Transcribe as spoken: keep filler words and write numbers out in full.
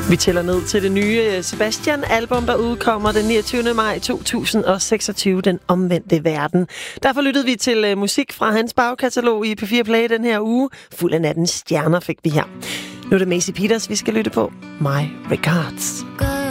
Vi tæller ned til det nye Sebastian-album, der udkommer den niogtyvende maj to tusind og seksogtyve, Den omvendte verden. Derfor lyttede vi til musik fra hans bagkatalog i P fire Play den her uge. Fuld af nattens stjerner fik vi her. Nu er det Macy Peters, vi skal lytte på. My Regards.